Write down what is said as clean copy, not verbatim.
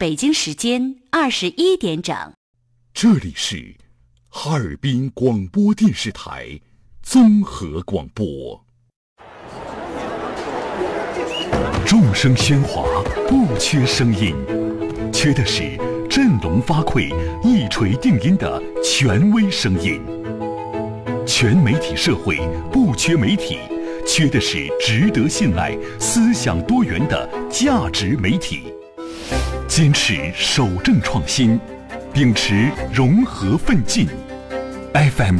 北京时间21点整。 这里是哈尔滨广播电视台综合广播。众声喧哗，不缺声音，缺的是振聋发聩、一锤定音的权威声音。全媒体社会不缺媒体，缺的是值得信赖、思想多元的价值媒体。坚持守正创新，秉持融合奋进。FM